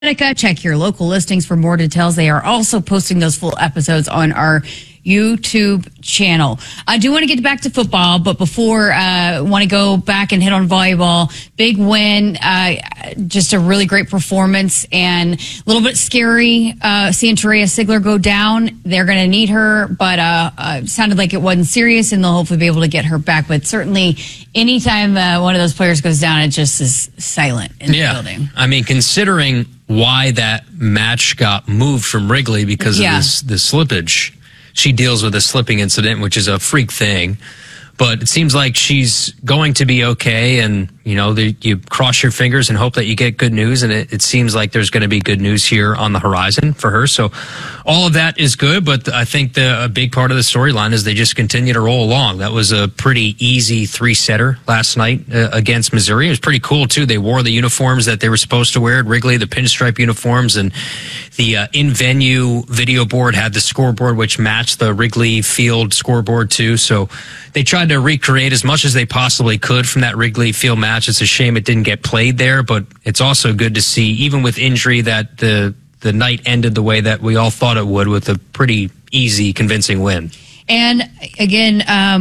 Check your local listings for more details. They are also posting those full episodes on our YouTube channel. I do want to get back to football, but before, I want to go back and hit on volleyball. Big win, just a really great performance, and a little bit scary seeing Terea Sigler go down. They're going to need her, but it sounded like it wasn't serious, and they'll hopefully be able to get her back. But certainly, anytime one of those players goes down, it just is silent in the building. I mean, considering why that match got moved from Wrigley because of the slippage. She deals with a slipping incident, which is a freak thing. But it seems like she's going to be okay, and you cross your fingers and hope that you get good news, and it seems like there's going to be good news here on the horizon for her. So all of that is good, but I think a big part of the storyline is they just continue to roll along. That was a pretty easy 3-setter last night against Missouri. It was pretty cool, too. They wore the uniforms that they were supposed to wear at Wrigley, the pinstripe uniforms, and the in-venue video board had the scoreboard, which matched the Wrigley Field scoreboard, too. So they tried to recreate as much as they possibly could from that Wrigley Field match. It's a shame it didn't get played there, but it's also good to see, even with injury, that the night ended the way that we all thought it would, with a pretty easy, convincing win. And again,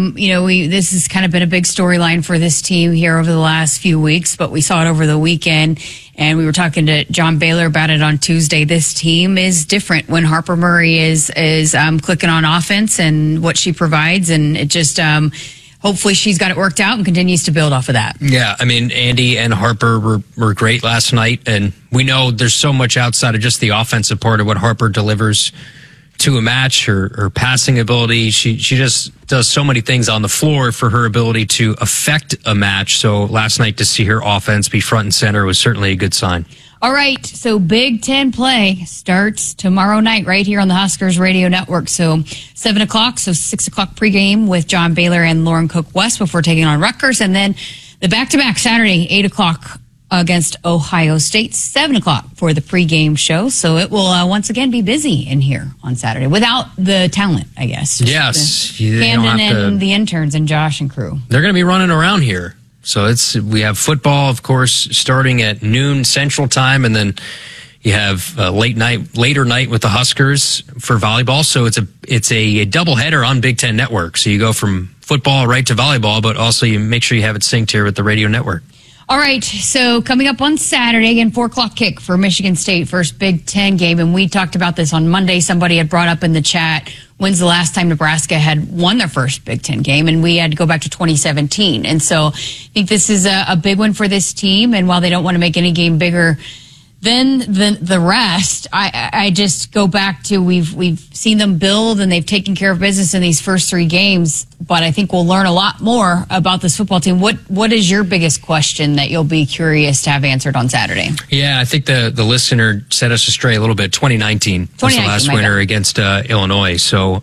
this has kind of been a big storyline for this team here over the last few weeks, but we saw it over the weekend, and we were talking to John Baylor about it on Tuesday. This team is different when Harper Murray is clicking on offense and what she provides, and it just hopefully she's got it worked out and continues to build off of that. Yeah, I mean, Andy and Harper were great last night, and we know there's so much outside of just the offensive part of what Harper delivers to a match, her passing ability. She just does so many things on the floor for her ability to affect a match. So last night to see her offense be front and center was certainly a good sign. All right, so Big Ten play starts tomorrow night right here on the Huskers Radio Network. So 7 o'clock, so 6 o'clock pregame with John Baylor and Lauren Cook-West before taking on Rutgers. And then the back-to-back Saturday, 8 o'clock against Ohio State, 7 o'clock for the pregame show. So it will once again be busy in here on Saturday without the talent, I guess. Yes. Camden and the interns and Josh and crew. They're going to be running around here. So we have football, of course, starting at noon Central Time, and then you have later night with the Huskers for volleyball. So it's a doubleheader on Big Ten Network. So you go from football right to volleyball, but also you make sure you have it synced here with the radio network. All right, so coming up on Saturday, again, 4 o'clock kick for Michigan State, first Big Ten game. And we talked about this on Monday. Somebody had brought up in the chat, when's the last time Nebraska had won their first Big Ten game? And we had to go back to 2017. And so I think this is a big one for this team. And while they don't want to make any game bigger than the rest, I just go back to we've seen them build, and they've taken care of business in these first 3 games. But I think we'll learn a lot more about this football team. What is your biggest question that you'll be curious to have answered on Saturday? Yeah, I think the listener set us astray a little bit. 2019 was the last winner against Illinois. So,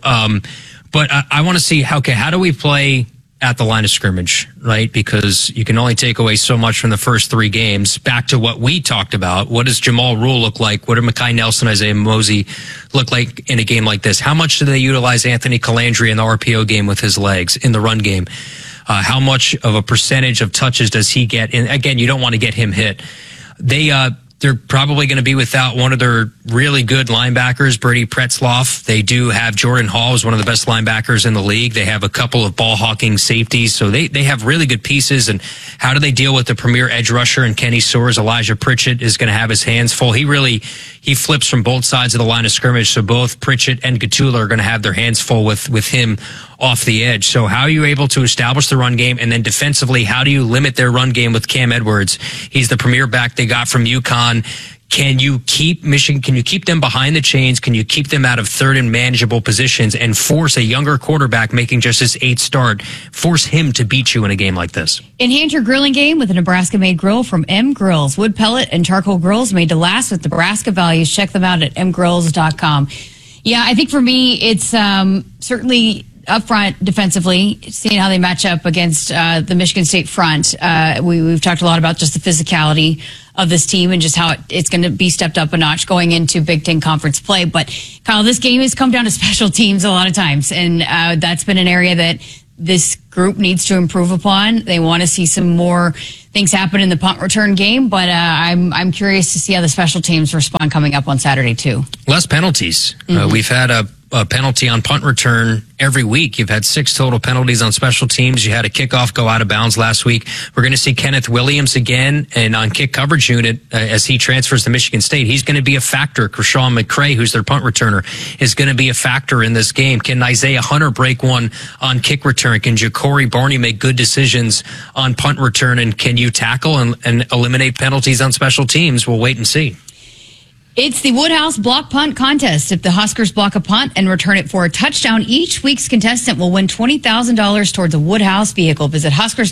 but I want to see how do we play at the line of scrimmage, right? Because you can only take away so much from the first 3 games. Back to what we talked about. What does Jamal Rule look like? What do Mekhi Nelson, Isaiah Mosey look like in a game like this? How much do they utilize Anthony Calandri in the RPO game with his legs in the run game? How much of a percentage of touches does he get? And again, you don't want to get him hit. They're probably going to be without one of their really good linebackers, Brady Pretzloff. They do have Jordan Hall, who's one of the best linebackers in the league. They have a couple of ball-hawking safeties, so they have really good pieces. And how do they deal with the premier edge rusher and Kenny Soares? Elijah Pritchett is going to have his hands full. He flips from both sides of the line of scrimmage, so both Pritchett and Gatula are going to have their hands full with him off the edge. So how are you able to establish the run game? And then defensively, how do you limit their run game with Cam Edwards? He's the premier back they got from UConn. Can you keep Michigan? Can you keep them behind the chains? Can you keep them out of third and manageable positions and force a younger quarterback making just his 8th start, force him to beat you in a game like this? Enhance your grilling game with a Nebraska-made grill from M Grills. Wood pellet and charcoal grills made to last with Nebraska values. Check them out at mgrills.com. Yeah, I think for me, it's certainly up front defensively, seeing how they match up against the Michigan State front. We've talked a lot about just the physicality of this team and just how it's going to be stepped up a notch going into Big Ten Conference play. But, Kyle, this game has come down to special teams a lot of times, and that's been an area that this group needs to improve upon. They want to see some more things happen in the punt return game, but I'm curious to see how the special teams respond coming up on Saturday too. Less penalties. We've had a penalty on punt return every week. You've had 6 total penalties on special teams. You had a kickoff go out of bounds last week. We're going to see Kenneth Williams again, and on kick coverage unit as he transfers to Michigan State. He's going to be a factor. Kershawn McCray, who's their punt returner, is going to be a factor in this game. Can Isaiah Hunter break one on kick return? Can Ja'Cory Barney make good decisions on punt return? And can you tackle and eliminate penalties on special teams? We'll wait and see. It's the Woodhouse Block Punt Contest. If the Huskers block a punt and return it for a touchdown, each week's contestant will win $20,000 towards a Woodhouse vehicle. Visit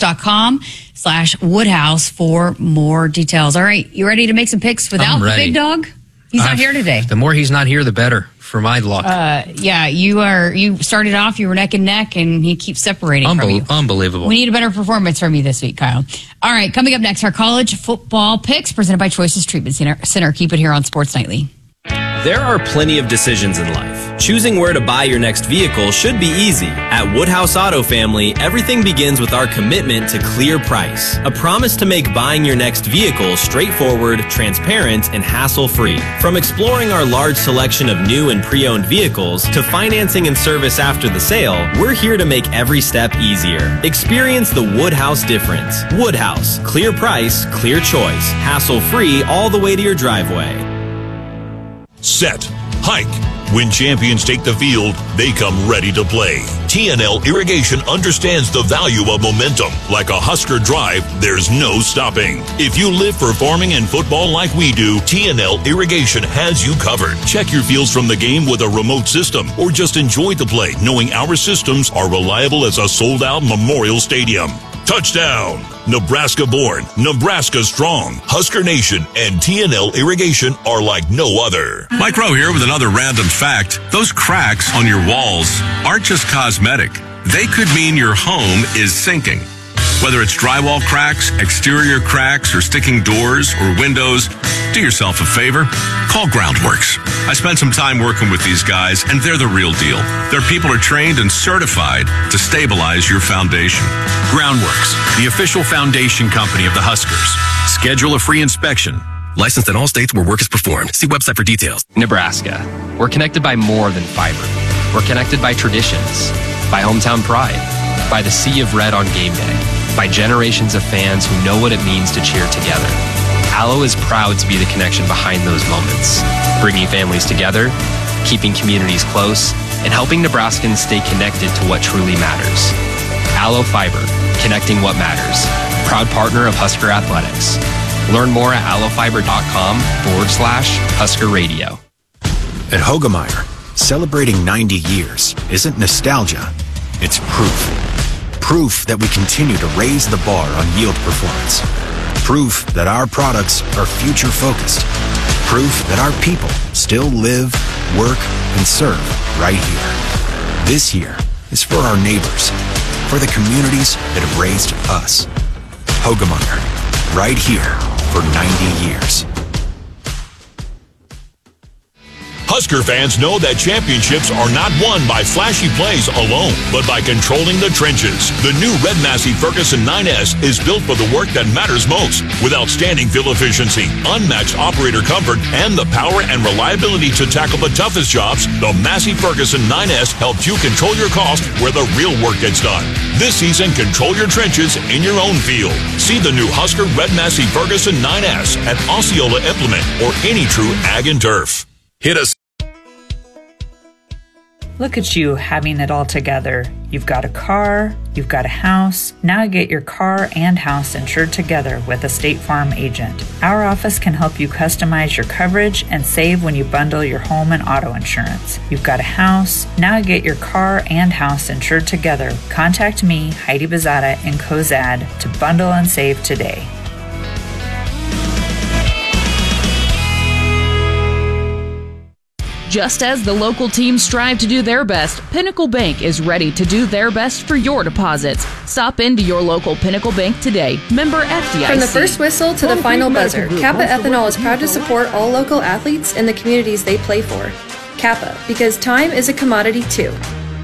Huskers.com/Woodhouse for more details. All right, you ready to make some picks without the big dog? He's not here today. The more he's not here, the better for my luck. Yeah, you started off, you were neck and neck, and he keeps separating from you. Unbelievable. We need a better performance from you this week, Kyle. All right, coming up next, our college football picks presented by Choices Treatment Center. Keep it here on Sports Nightly. There are plenty of decisions in life. Choosing where to buy your next vehicle should be easy. At Woodhouse Auto Family, everything begins with our commitment to clear price. A promise to make buying your next vehicle straightforward, transparent, and hassle-free. From exploring our large selection of new and pre-owned vehicles to financing and service after the sale, we're here to make every step easier. Experience the Woodhouse difference. Woodhouse. Clear price, clear choice. Hassle-free all the way to your driveway. Set, hike. When champions take the field, they come ready to play. TNL Irrigation understands the value of momentum. Like a Husker drive, there's no stopping. If you live for farming and football like we do, TNL Irrigation has you covered. Check your fields from the game with a remote system, or just enjoy the play knowing our systems are reliable as a sold-out Memorial Stadium. Touchdown! Nebraska born, Nebraska strong. Husker Nation and TNL Irrigation are like no other. Mike Rowe here with another random fact. Those cracks on your walls aren't just cosmetic. They could mean your home is sinking. Whether it's drywall cracks, exterior cracks, or sticking doors or windows, do yourself a favor. Call Groundworks. I spent some time working with these guys, and they're the real deal. Their people are trained and certified to stabilize your foundation. Groundworks, the official foundation company of the Huskers. Schedule a free inspection. Licensed in all states where work is performed. See website for details. Nebraska. We're connected by more than fiber. We're connected by traditions, by hometown pride, by the sea of red on game day, by generations of fans who know what it means to cheer together. Allo is proud to be the connection behind those moments, bringing families together, keeping communities close, and helping Nebraskans stay connected to what truly matters. Allo Fiber, connecting what matters. Proud partner of Husker Athletics. Learn more at allofiber.com/Husker Radio. At Hoegemeyer, celebrating 90 years isn't nostalgia, it's proof. Proof that we continue to raise the bar on yield performance. Proof that our products are future-focused. Proof that our people still live, work, and serve right here. This year is for our neighbors, for the communities that have raised us. Hoegemeyer, right here for 90 years. Husker fans know that championships are not won by flashy plays alone, but by controlling the trenches. The new Red Massey Ferguson 9S is built for the work that matters most, with outstanding fuel efficiency, unmatched operator comfort, and the power and reliability to tackle the toughest jobs. The Massey Ferguson 9S helps you control your cost where the real work gets done. This season, control your trenches in your own field. See the new Husker Red Massey Ferguson 9S at Osceola Implement or any true ag and turf. Hit us. Look at you having it all together. You've got a car, you've got a house. Now you get your car and house insured together with a State Farm agent. Our office can help you customize your coverage and save when you bundle your home and auto insurance. You've got a house, now you get your car and house insured together. Contact me, Heidi Bezada in Cozad to bundle and save today. Just as the local teams strive to do their best, Pinnacle Bank is ready to do their best for your deposits. Stop into your local Pinnacle Bank today. Member FDIC. From the first whistle to the final buzzer, Kappa Ethanol is proud to support all local athletes and the communities they play for. Kappa, because time is a commodity too.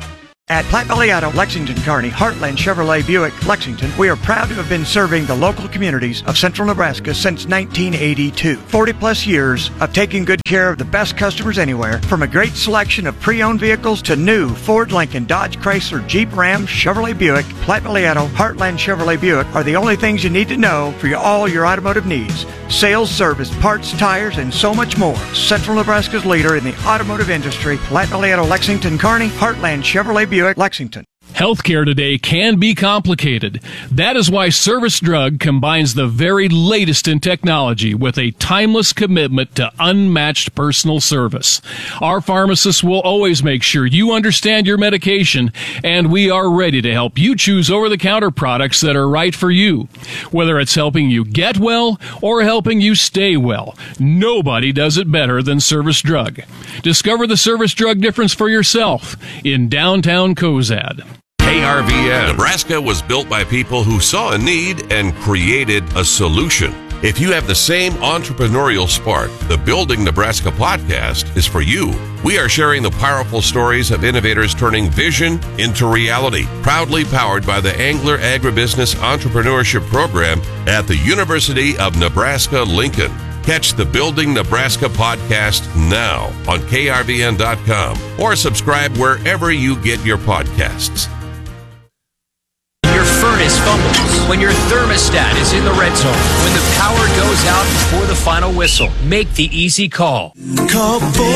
At Platte Valley Auto, Lexington, Kearney, Heartland Chevrolet Buick, Lexington, we are proud to have been serving the local communities of central Nebraska since 1982. 40-plus years of taking good care of the best customers anywhere, from a great selection of pre-owned vehicles to new Ford, Lincoln, Dodge, Chrysler, Jeep, Ram, Chevrolet Buick. Platte Valley Auto, Heartland Chevrolet Buick are the only things you need to know for all your automotive needs. Sales, service, parts, tires, and so much more. Central Nebraska's leader in the automotive industry, Platte Valley Auto, Lexington, Kearney, Heartland Chevrolet Buick, Lexington. Healthcare today can be complicated. That is why Service Drug combines the very latest in technology with a timeless commitment to unmatched personal service. Our pharmacists will always make sure you understand your medication, and we are ready to help you choose over-the-counter products that are right for you. Whether it's helping you get well or helping you stay well, nobody does it better than Service Drug. Discover the Service Drug difference for yourself in downtown Cozad. KRVN. Nebraska was built by people who saw a need and created a solution. If you have the same entrepreneurial spark, the Building Nebraska podcast is for you. We are sharing the powerful stories of innovators turning vision into reality. Proudly powered by the Angler Agribusiness Entrepreneurship Program at the University of Nebraska-Lincoln. Catch the Building Nebraska podcast now on krvn.com or subscribe wherever you get your podcasts. Your furnace fumbles, when your thermostat is in the red zone, when the power goes out before the final whistle, make the easy call. Call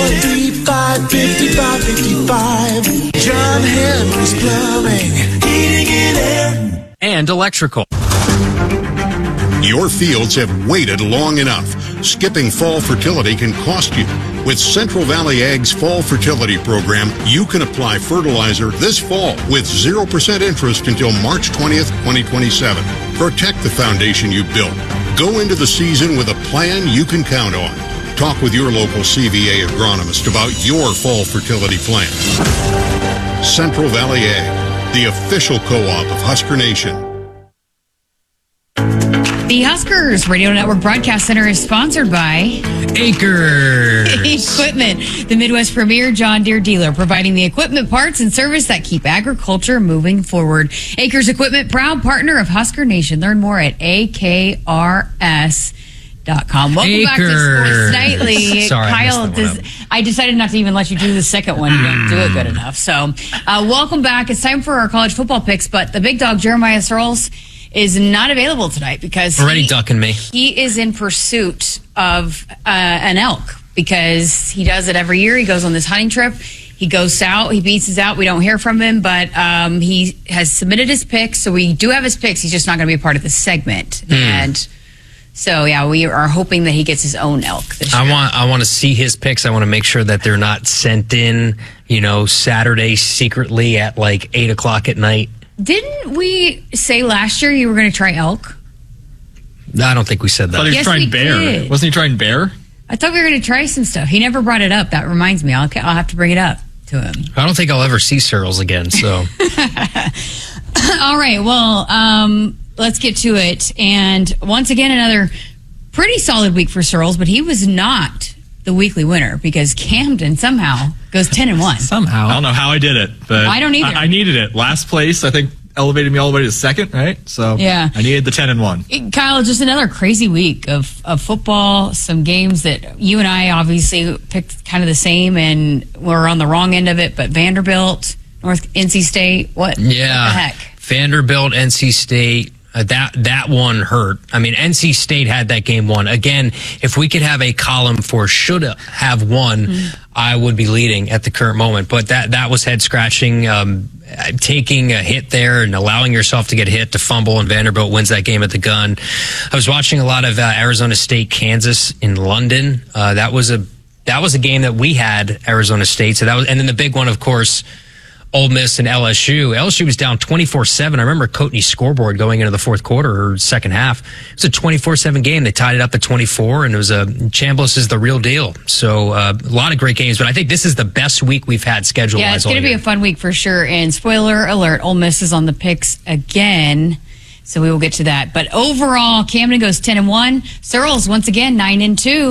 435-5555. John Henry's Plumbing, Heating and Air. And electrical. Your fields have waited long enough. Skipping fall fertility can cost you. With Central Valley Ag's Fall Fertility Program, you can apply fertilizer this fall with 0% interest until March 20th, 2027. Protect the foundation you built. Go into the season with a plan you can count on. Talk with your local CVA agronomist about your fall fertility plan. Central Valley Ag, the official co-op of Husker Nation. The Huskers Radio Network Broadcast Center is sponsored by Acres Equipment, the Midwest premier John Deere dealer, providing the equipment, parts, and service that keep agriculture moving forward. Acres Equipment, proud partner of Husker Nation. Learn more at akrs.com. Welcome back to Sports Nightly. Sorry, Kyle, I decided not to even let you do the second one. You didn't do it good enough. So, welcome back. It's time for our college football picks, but the big dog, Jeremiah Searles, is not available tonight because already ducking me. He is in pursuit of an elk because he does it every year. He goes on this hunting trip. He goes out. He beats us out. We don't hear from him, but he has submitted his picks. So we do have his picks. He's just not going to be a part of the segment. And so, yeah, we are hoping that he gets his own elk this year. I want to see his picks. I want to make sure that they're not sent in, Saturday secretly at like 8:00 at night. Didn't we say last year you were going to try elk? No, I don't think we said that. I thought he was trying bear. Did. Wasn't he trying bear? I thought we were going to try some stuff. He never brought it up. That reminds me. I'll have to bring it up to him. I don't think I'll ever see Searles again, so. All right. Well, let's get to it. And once again, another pretty solid week for Searles, but he was not the weekly winner because Camden somehow goes 10-1. Somehow. I don't know how I did it, but I don't either. I needed it. Last place, I think, elevated me all the way to second, right? So yeah. I needed the 10-1. Kyle, just another crazy week of football, some games that you and I obviously picked kind of the same and we're on the wrong end of it, but Vanderbilt, NC State, what? Yeah. What the heck? Vanderbilt, NC State. That one hurt. I mean, NC State had that game won. Again, if we could have a column for should have won, I would be leading at the current moment. But that was head scratching. Taking a hit there and allowing yourself to get hit to fumble, and Vanderbilt wins that game at the gun. I was watching a lot of Arizona State, Kansas in London. That was a game that we had Arizona State. So and then the big one, of course, Ole Miss and LSU. LSU was down 24-7. I remember Coatney's scoreboard going into the fourth quarter or second half. It was a 24-7 game. They tied it up at 24, and it was Chambliss is the real deal. So a lot of great games, but I think this is the best week we've had schedule-wise. Yeah, it's going to be a fun week for sure. And spoiler alert, Ole Miss is on the picks again. So we will get to that. But overall, Camden goes 10-1. Searles, once again, 9-2.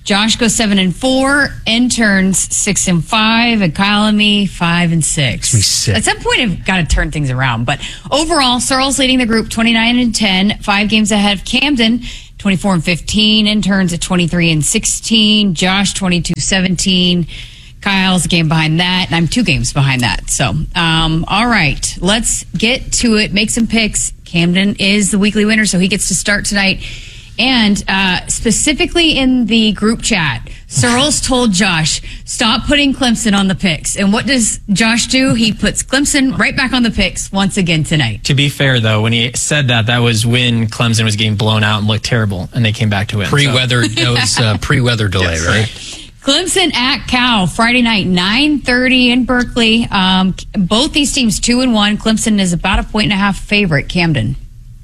Josh goes 7-4, interns 6-5, and Kyle and me 5-6. At some point, I've got to turn things around. But overall, Searles leading the group 29-10, 5 games ahead of Camden, 24-15, interns at 23-16, Josh 22-17. Kyle's a game behind that, and I'm 2 games behind that. So, all right, let's get to it. Make some picks. Camden is the weekly winner, so he gets to start tonight. And specifically in the group chat, Searles told Josh, stop putting Clemson on the picks. And what does Josh do? He puts Clemson right back on the picks once again tonight. To be fair, though, when he said that was when Clemson was getting blown out and looked terrible, and they came back to win. Pre-weather, that was pre-weather delay, yes, right? Clemson at Cal, Friday night, 9:30 in Berkeley. Both these teams 2-1. Clemson is about a 1.5 favorite. Camden.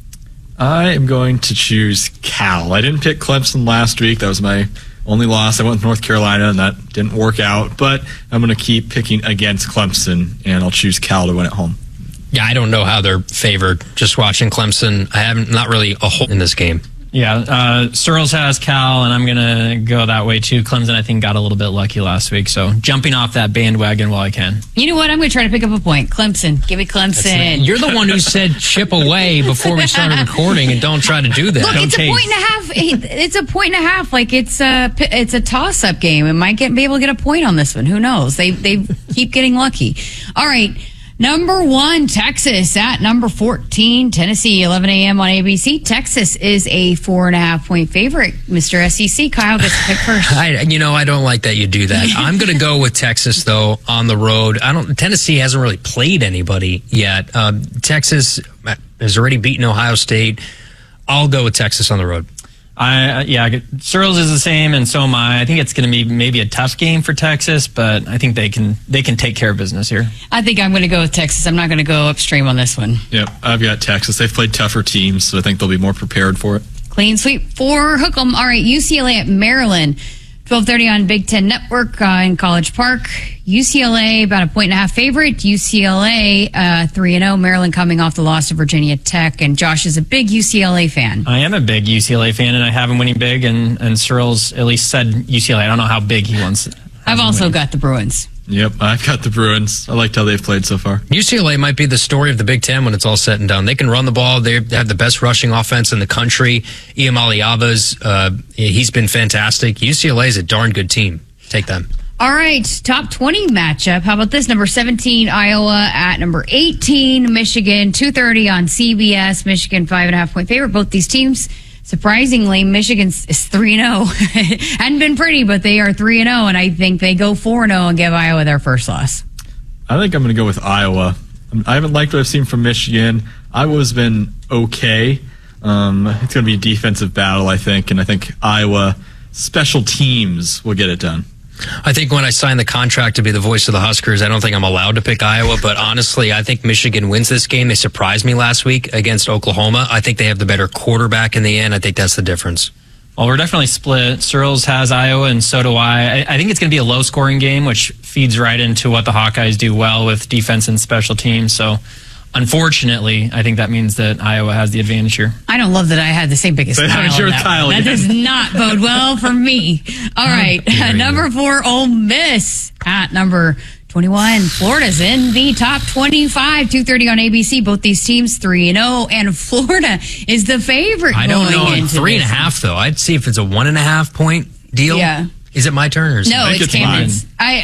I am going to choose Cal. I didn't pick Clemson last week. That was my only loss. I went with North Carolina, and that didn't work out. But I'm going to keep picking against Clemson, and I'll choose Cal to win at home. Yeah, I don't know how they're favored. Just watching Clemson, I haven't not really a hole in this game. Yeah, Searles has Cal, and I'm going to go that way too. Clemson, I think, got a little bit lucky last week, so jumping off that bandwagon while I can. You know what? I'm going to try to pick up a point. Clemson. Give me Clemson. You're the one who said chip away before we started recording, and don't try to do that. Look, it's a 1.5. It's a 1.5. Like, it's a toss-up game. It might be able to get a point on this one. Who knows? They keep getting lucky. All right. Number 1, Texas at number 14, Tennessee, 11 a.m. on ABC. Texas is a 4.5 point favorite. Mr. SEC, Kyle gets to pick first. I don't like that you do that. I'm going to go with Texas, though, on the road. Tennessee hasn't really played anybody yet. Texas has already beaten Ohio State. I'll go with Texas on the road. Searles is the same, and so am I. I think it's going to be maybe a tough game for Texas, but I think they can take care of business here. I think I'm going to go with Texas. I'm not going to go upstream on this one. Yep, I've got Texas. They've played tougher teams, so I think they'll be more prepared for it. Clean sweep for Hook'em. All right, UCLA at Maryland. 12:30 on Big Ten Network in College Park. UCLA about a 1.5 favorite. UCLA 3-0. Maryland coming off the loss to Virginia Tech. And Josh is a big UCLA fan. I am a big UCLA fan, and I have him winning big. And Searles at least said UCLA. I don't know how big he wants. I've also got the Bruins. Yep, I've got the Bruins. I liked how they've played so far. UCLA might be the story of the Big Ten when it's all said and done. They can run the ball. They have the best rushing offense in the country. Iam Aliava's, he's been fantastic. UCLA is a darn good team. Take them. All right, top 20 matchup. How about this? Number 17, Iowa at number 18, Michigan. 2:30 on CBS. Michigan 5.5 point favorite. Both these teams. Surprisingly, Michigan is 3-0. Hadn't been pretty, but they are 3-0, and I think they go 4-0 and give Iowa their first loss. I think I'm going to go with Iowa. I haven't liked what I've seen from Michigan. Iowa's been okay. It's going to be a defensive battle, I think, and I think Iowa special teams will get it done. I think when I signed the contract to be the voice of the Huskers, I don't think I'm allowed to pick Iowa, but honestly, I think Michigan wins this game. They surprised me last week against Oklahoma. I think they have the better quarterback in the end. I think that's the difference. Well, we're definitely split. Searles has Iowa, and so do I. I think it's going to be a low-scoring game, which feeds right into what the Hawkeyes do well with defense and special teams. So, unfortunately, I think that means that Iowa has the advantage here. I don't love that I had the same biggest smile. That does not bode well for me. All right, number 4, Ole Miss at number 21. Florida's in the top 25. 2:30 on ABC. Both these teams 3-0, and Florida is the favorite. I don't know. 3.5 though. I'd see if it's a 1.5 point deal. Yeah. Is it my turn or is no? It's Camden's.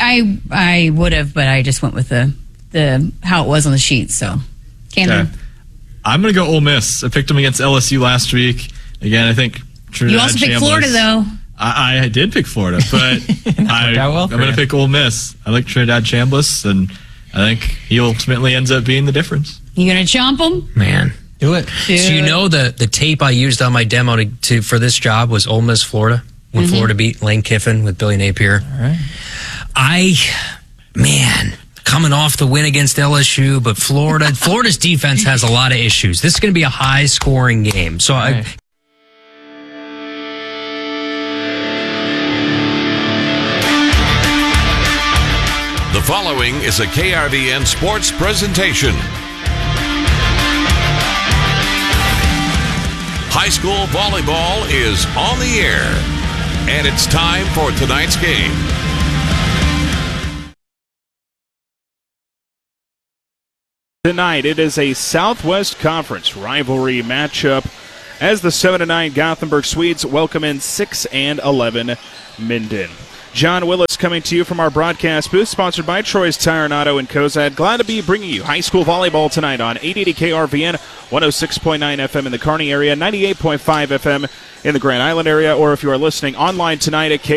I would have, but I just went with the how it was on the sheet. So. Okay. I'm going to go Ole Miss. I picked them against LSU last week. Again, I think Trinidad You also picked Chambliss. Florida, though. I did pick Florida, but I'm going to pick Ole Miss. I like Trinidad Chambliss, and I think he ultimately ends up being the difference. You going to chomp him? Man. Do it. So you know the tape I used on my demo for this job was Ole Miss, Florida, when Florida beat Lane Kiffin with Billy Napier. All right. Coming off the win against LSU, but Florida's defense has a lot of issues. This is going to be a high-scoring game. So The following is a KRVN sports presentation. High school volleyball is on the air. And it's time for tonight's game. Tonight, it is a Southwest Conference rivalry matchup as the 7-9 Gothenburg Swedes welcome in 6-11 Minden. John Willis coming to you from our broadcast booth, sponsored by Troy's Tire and Auto in Cozad. Glad to be bringing you high school volleyball tonight on 880 KRVN, 106.9 FM in the Kearney area, 98.5 FM in the Grand Island area, or if you are listening online tonight at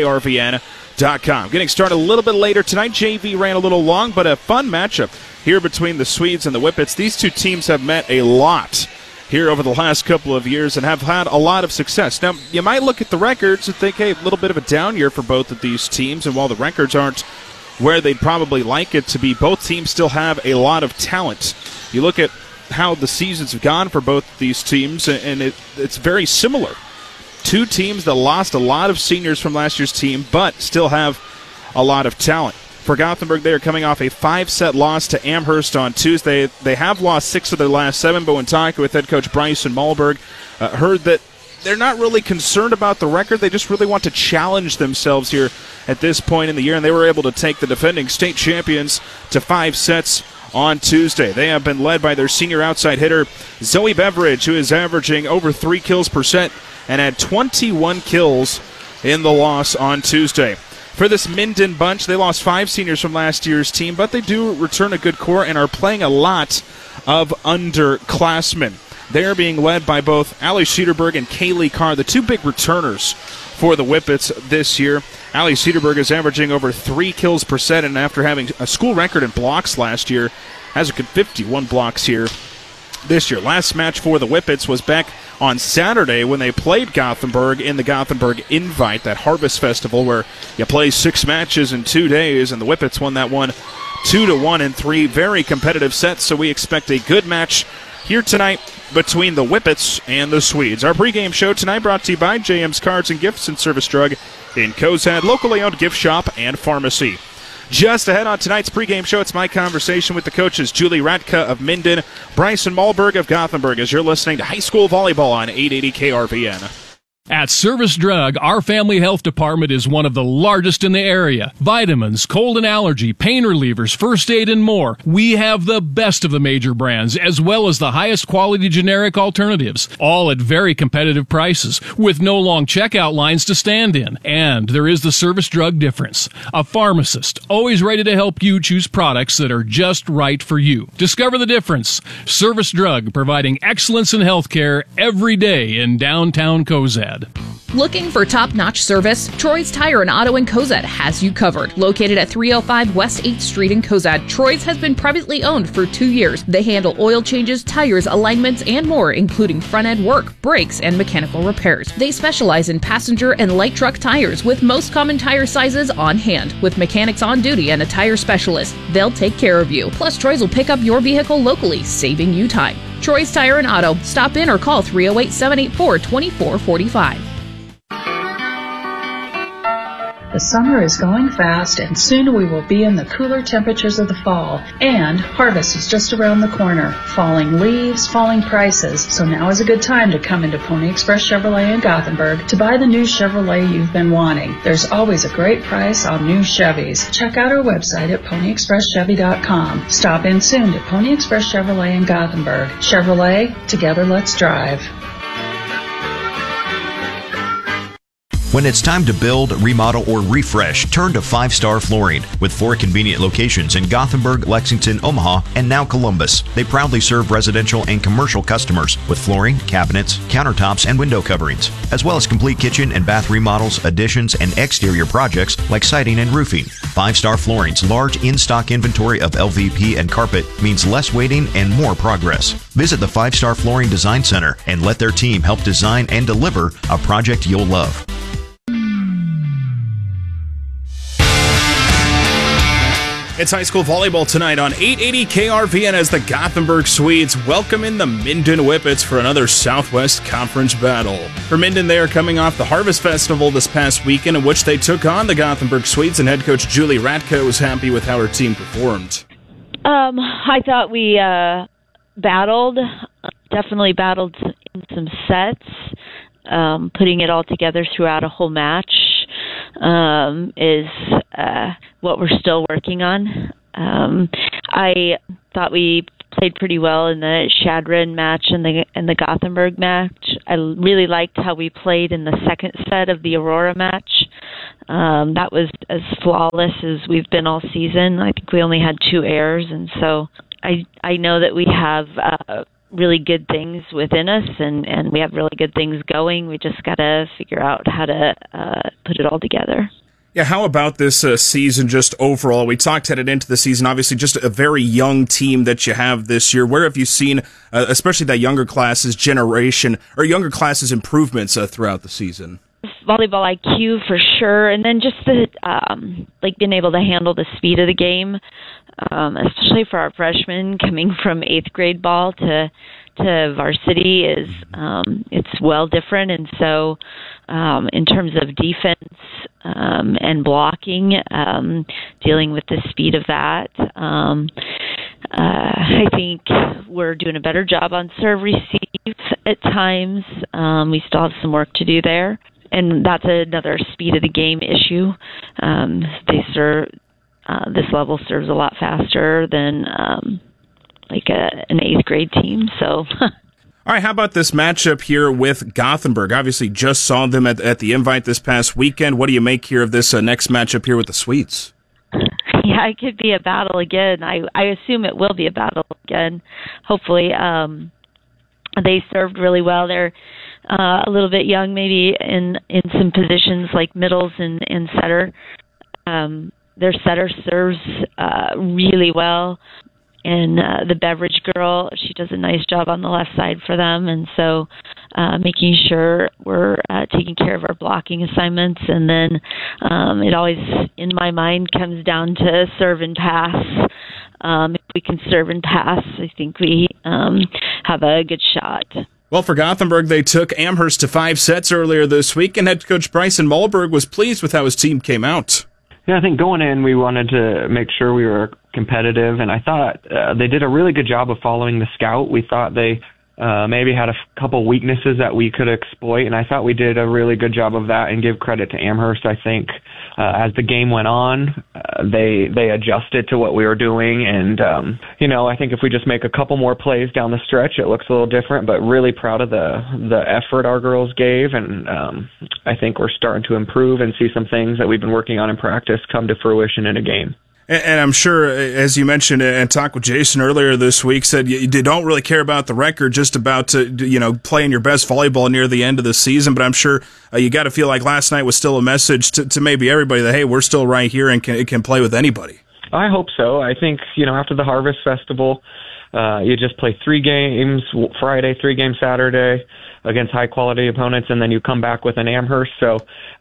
krvn.com. Getting started a little bit later tonight. JV ran a little long, but a fun matchup here between the Swedes and the Whippets. These two teams have met a lot here over the last couple of years and have had a lot of success. Now, you might look at the records and think, hey, a little bit of a down year for both of these teams, and while the records aren't where they'd probably like it to be, both teams still have a lot of talent. You look at how the seasons have gone for both of these teams, and it's very similar. Two teams that lost a lot of seniors from last year's team, but still have a lot of talent. For Gothenburg, they are coming off a 5-set loss to Amherst on Tuesday. They have lost 6 of their last 7, but when talking with head coach Bryson Malberg, heard that they're not really concerned about the record. They just really want to challenge themselves here at this point in the year, and they were able to take the defending state champions to 5 sets on Tuesday. They have been led by their senior outside hitter, Zoe Beveridge, who is averaging over 3 kills per set and had 21 kills in the loss on Tuesday. For this Minden bunch, they lost 5 seniors from last year's team, but they do return a good core and are playing a lot of underclassmen. They are being led by both Allie Cedarberg and Kaylee Carr, the 2 big returners for the Whippets this year. Allie Cedarberg is averaging over 3 kills per set, and after having a school record in blocks last year, has a good 51 blocks here this year. Last match for the Whippets was back on Saturday when they played Gothenburg in the Gothenburg Invite, that Harvest Festival where you play 6 matches in 2 days, and the Whippets won that one 2-1 in 3 very competitive sets, so we expect a good match here tonight between the Whippets and the Swedes. Our pregame show tonight brought to you by JM's Cards and Gifts and Service Drug in Cozad, locally owned gift shop and pharmacy. Just ahead on tonight's pregame show, it's my conversation with the coaches Julie Radka of Minden, Bryson Malberg of Gothenburg, as you're listening to high school volleyball on 880 KRVN. At Service Drug, our family health department is one of the largest in the area. Vitamins, cold and allergy, pain relievers, first aid, and more. We have the best of the major brands, as well as the highest quality generic alternatives, all at very competitive prices, with no long checkout lines to stand in. And there is the Service Drug difference. A pharmacist, always ready to help you choose products that are just right for you. Discover the difference. Service Drug, providing excellence in healthcare every day in downtown Cozad. Looking for top-notch service? Troy's Tire and Auto in Cozad has you covered. Located at 305 West 8th Street in Cozad, Troy's has been privately owned for 2 years. They handle oil changes, tires, alignments, and more, including front-end work, brakes, and mechanical repairs. They specialize in passenger and light truck tires with most common tire sizes on hand. With mechanics on duty and a tire specialist, they'll take care of you. Plus, Troy's will pick up your vehicle locally, saving you time. Troy's Tire and Auto. Stop in or call 308-784-2445. The summer is going fast, and soon we will be in the cooler temperatures of the fall. And harvest is just around the corner. Falling leaves, falling prices. So now is a good time to come into Pony Express Chevrolet in Gothenburg to buy the new Chevrolet you've been wanting. There's always a great price on new Chevys. Check out our website at PonyExpressChevy.com. Stop in soon to Pony Express Chevrolet in Gothenburg. Chevrolet, together let's drive. When it's time to build, remodel, or refresh, turn to 5 Star Flooring. With 4 convenient locations in Gothenburg, Lexington, Omaha, and now Columbus. They proudly serve residential and commercial customers with flooring, cabinets, countertops, and window coverings, as well as complete kitchen and bath remodels, additions, and exterior projects like siding and roofing. 5 Star Flooring's large in-stock inventory of LVP and carpet means less waiting and more progress. Visit the 5 Star Flooring Design Center and let their team help design and deliver a project you'll love. It's high school volleyball tonight on 880 KRVN as the Gothenburg Swedes welcome in the Minden Whippets for another Southwest Conference battle. For Minden, they are coming off the Harvest Festival this past weekend in which they took on the Gothenburg Swedes, and head coach Julie Radka was happy with how her team performed. I thought we definitely battled in some sets, putting it all together throughout a whole match. is what we're still working on. I thought we played pretty well in the Shadron match and the Gothenburg match. I really liked how we played in the second set of the Aurora match. That was as flawless as we've been all season. I think we only had 2 errors, and so I know that we have really good things within us, and we have really good things going. We just got to figure out how to put it all together. Yeah, how about this season just overall? We talked headed into the season, obviously just a very young team that you have this year. Where have you seen, especially that younger classes generation, or younger classes improvements throughout the season? Volleyball IQ for sure, and then just the being able to handle the speed of the game, especially for our freshmen coming from 8th grade ball to varsity is it's well different, and so in terms of defense and blocking, dealing with the speed of that, I think we're doing a better job on serve receive at times. We still have some work to do there, and that's another speed of the game issue. This level serves a lot faster than an 8th grade team. So. All right, how about this matchup here with Gothenburg? Obviously, just saw them at the Invite this past weekend. What do you make here of this next matchup here with the Swedes? Yeah, it could be a battle again. I assume it will be a battle again. Hopefully, they served really well. They're a little bit young, maybe in some positions like middles and setter. Their setter serves really well. And the Beveridge girl, she does a nice job on the left side for them. And so making sure we're taking care of our blocking assignments. And then it always, in my mind, comes down to serve and pass. If we can serve and pass, I think we have a good shot. Well, for Gothenburg, they took Amherst to 5 sets earlier this week, and head coach Bryson Malberg was pleased with how his team came out. Yeah, I think going in, we wanted to make sure we were competitive, and I thought they did a really good job of following the scout. We thought they maybe had a couple weaknesses that we could exploit, and I thought we did a really good job of that, and give credit to Amherst. I think as the game went on, they adjusted to what we were doing, and I think if we just make a couple more plays down the stretch, it looks a little different, but really proud of the effort our girls gave, and I think we're starting to improve and see some things that we've been working on in practice come to fruition in a game. And I'm sure, as you mentioned and talked with Jason earlier this week, said you don't really care about the record, just about playing your best volleyball near the end of the season. But I'm sure you got to feel like last night was still a message to maybe everybody that, hey, we're still right here and can play with anybody. I hope so. I think, after the Harvest Festival, you just play 3 games Friday, 3 games Saturday against high-quality opponents, and then you come back with an Amherst. So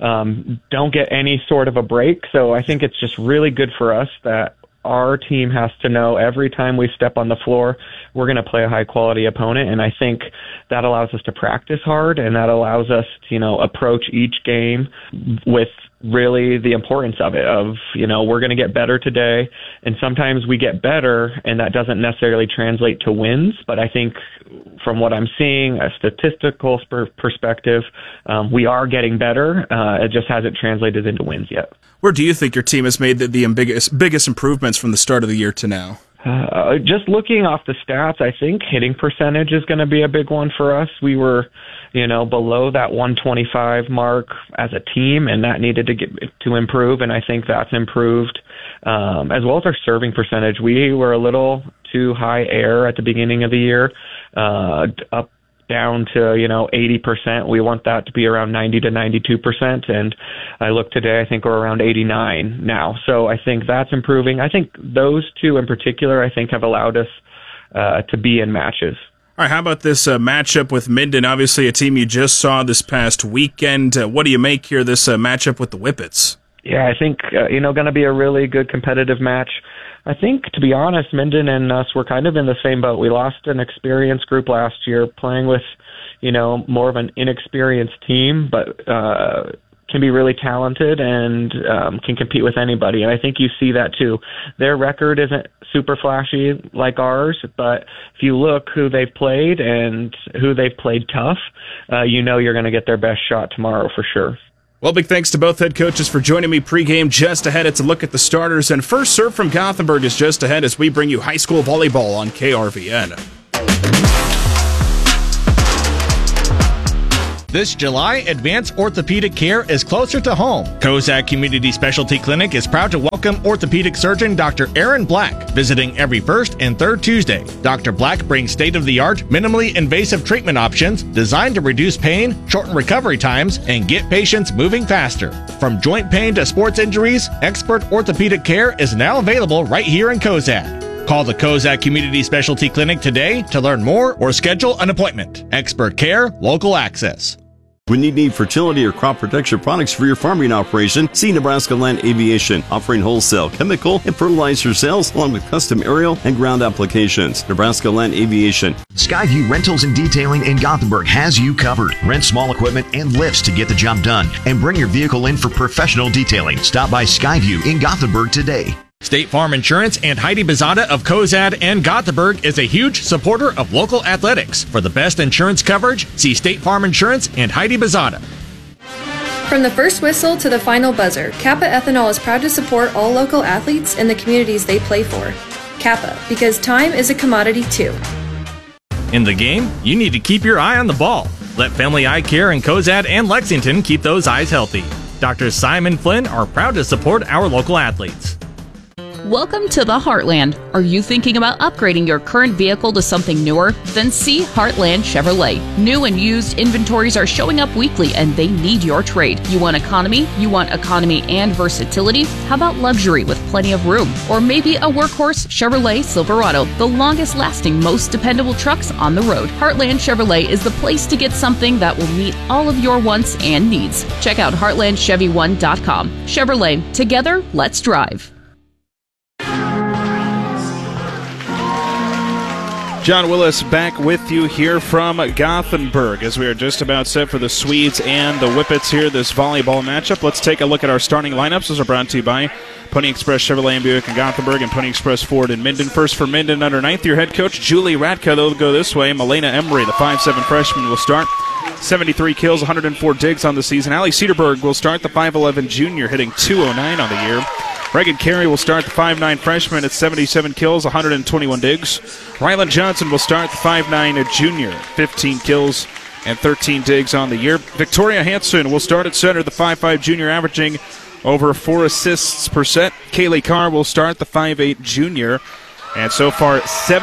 don't get any sort of a break. So I think it's just really good for us that our team has to know every time we step on the floor, we're going to play a high-quality opponent, and I think that allows us to practice hard, and that allows us to, approach each game with really the importance of it, we're going to get better today, and sometimes we get better, and that doesn't necessarily translate to wins, but I think from what I'm seeing, a statistical perspective, we are getting better. It just hasn't translated into wins yet. Where do you think your team has made the biggest improvements from the start of the year to now? Just looking off the stats, I think hitting percentage is going to be a big one for us. We were, below that 125 mark as a team, and that needed to improve, and I think that's improved. As well as our serving percentage. We were a little too high air at the beginning of the year, up down to 80%. We want that to be around 90 to 92%, and I look today, I think we're around 89 now. So I think that's improving. I think those two in particular, I think, have allowed us to be in matches. All right, how about this matchup with Minden? Obviously, a team you just saw this past weekend. What do you make here, this matchup with the Whippets? Yeah, I think, going to be a really good competitive match. I think, to be honest, Minden and us were kind of in the same boat. We lost an experienced group last year playing with, more of an inexperienced team, but can be really talented and can compete with anybody. And I think you see that too. Their record isn't super flashy like ours, but if you look who they've played and who they've played tough, you're going to get their best shot tomorrow for sure. Well, big thanks to both head coaches for joining me pregame. Just ahead, it's a look at the starters. And First Serve from Gothenburg is just ahead as we bring you high school volleyball on KRVN. This July, advanced orthopedic care is closer to home. Kozak Community Specialty Clinic is proud to welcome orthopedic surgeon Dr. Aaron Black, visiting every first and third Tuesday. Dr. Black brings state-of-the-art, minimally invasive treatment options designed to reduce pain, shorten recovery times, and get patients moving faster. From joint pain to sports injuries, expert orthopedic care is now available right here in Kozak. Call the Kozak Community Specialty Clinic today to learn more or schedule an appointment. Expert care, local access. When you need fertility or crop protection products for your farming operation, see Nebraska Land Aviation, offering wholesale, chemical, and fertilizer sales along with custom aerial and ground applications. Nebraska Land Aviation. Skyview Rentals and Detailing in Gothenburg has you covered. Rent small equipment and lifts to get the job done, and bring your vehicle in for professional detailing. Stop by Skyview in Gothenburg today. State Farm Insurance and Heidi Bezada of Kozad and Gothenburg is a huge supporter of local athletics. For the best insurance coverage, see State Farm Insurance and Heidi Bezada. From the first whistle to the final buzzer, Kappa Ethanol is proud to support all local athletes in the communities they play for. Kappa, because time is a commodity too. In the game, you need to keep your eye on the ball. Let Family Eye Care in Kozad and Lexington keep those eyes healthy. Dr. Simon Flynn are proud to support our local athletes. Welcome to the Heartland. Are you thinking about upgrading your current vehicle to something newer? Then see Heartland Chevrolet. New and used inventories are showing up weekly and they need your trade. You want economy? You want economy and versatility? How about luxury with plenty of room? Or maybe a workhorse Chevrolet Silverado, the longest lasting, most dependable trucks on the road. Heartland Chevrolet is the place to get something that will meet all of your wants and needs. Check out heartlandchevy1.com. Chevrolet, together, let's drive. John Willis back with you here from Gothenburg as we are just about set for the Swedes and the Whippets here, this volleyball matchup. Let's take a look at our starting lineups. Those are brought to you by Pony Express Chevrolet and Buick in Gothenburg and Pony Express Ford in Minden. First for Minden under 9th, your head coach, Julie Radka. They'll go this way. Milena Emery, the 5'7 freshman, will start. 73 kills, 104 digs on the season. Allie Cedarberg will start, the 5'11 junior, hitting .209 on the year. Reagan Carey will start, the 5'9 freshman at 77 kills, 121 digs. Rylan Johnson will start, the 5'9 junior, 15 kills and 13 digs on the year. Victoria Hansen will start at center, the 5'5 junior, averaging over 4 assists per set. Kaylee Carr will start, the 5'8 junior, and so far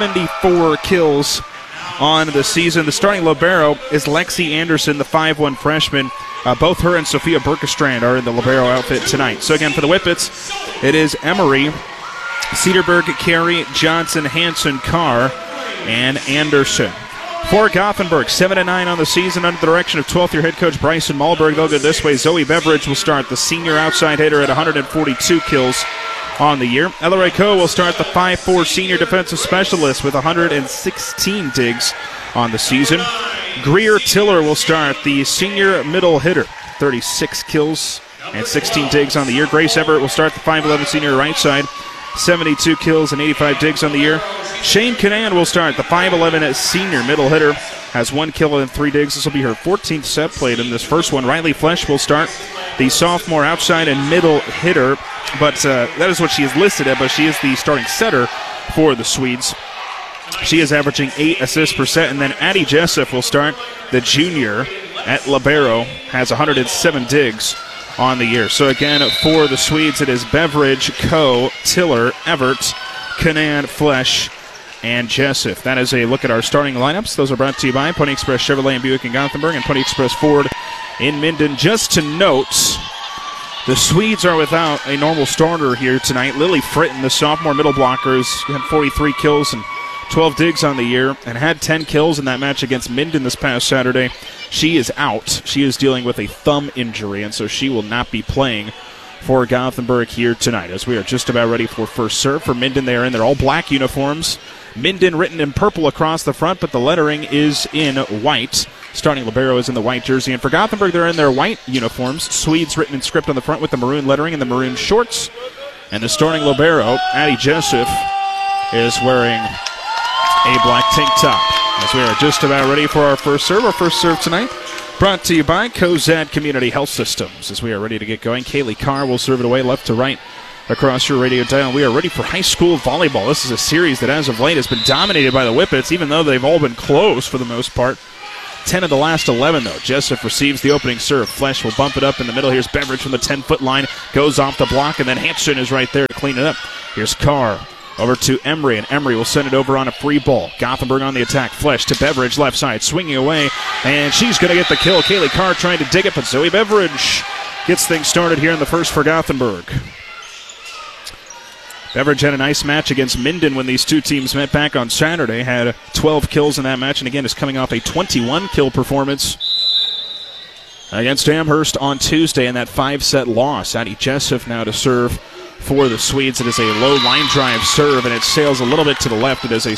74 kills on the season. The starting libero is Lexi Anderson, the 5'1 freshman. Both her and Sophia Berkestrand are in the libero outfit tonight. So again, for the Whippets, it is Emery, Cedarberg, Carey, Johnson, Hansen, Carr, and Anderson. For Gothenburg, 7-9 on the season under the direction of 12th year head coach Bryson Malberg. They'll go this way. Zoe Beveridge will start, the senior outside hitter at 142 kills on the year. Ella Coe will start, the 5'4 senior defensive specialist with 116 digs on the season. Greer Tiller will start, the senior middle hitter, 36 kills and 16 digs on the year. Grace Everett will start, the 5'11 senior right side, 72 kills and 85 digs on the year. Shane Canan will start, the 5'11 senior middle hitter, has 1 kill and 3 digs. This will be her 14th set played in this first one. Riley Flesch will start, the sophomore outside and middle hitter, but that is what she is listed at, but she is the starting setter for the Swedes. She is averaging 8 assists per set. And then Addie Jessup will start, the junior at libero, has 107 digs on the year. So again, for the Swedes, it is Beveridge, Coe, Tiller, Everett, Canan, Flesch, and Jessup. That is a look at our starting lineups. Those are brought to you by Pony Express Chevrolet and Buick in Gothenburg and Pony Express Ford in Minden. Just to note, the Swedes are without a normal starter here tonight. Lily Fritton, the sophomore middle blocker, had 43 kills and 12 digs on the year and had 10 kills in that match against Minden this past Saturday. She is out. She is dealing with a thumb injury, and so she will not be playing for Gothenburg here tonight. As we are just about ready for first serve for Minden, they are in their all black uniforms. Minden written in purple across the front, but the lettering is in white. Starting libero is in the white jersey. And for Gothenburg, they're in their white uniforms. Swedes written in script on the front with the maroon lettering and the maroon shorts. And the starting libero, Addie Jessup, is wearing a black tank top. As we are just about ready for our first serve. Our first serve tonight Brought to you by Cozad Community Health Systems. As we are ready to get going, Kaylee Carr will serve it away left to right across your radio dial. We are ready for high school volleyball. This is a series that as of late has been dominated by the Whippets, even though they've all been close for the most part. 10 of the last 11, though. Jessup receives the opening serve. Flesh will bump it up in the middle. Here's Beveridge from the 10-foot line. Goes off the block, and then Hanson is right there to clean it up. Here's Carr over to Emery, and Emery will send it over on a free ball. Gothenburg on the attack. Flesh to Beveridge, left side, swinging away, and she's going to get the kill. Kaylee Carr trying to dig it, but Zoe Beveridge gets things started here in the first for Gothenburg. Beveridge had a nice match against Minden when these two teams met back on Saturday. Had 12 kills in that match, and again is coming off a 21-kill performance against Amherst on Tuesday in that 5-set loss. Addie Jessup now to serve for the Swedes. It is a low line drive serve, and it sails a little bit to the left. It is a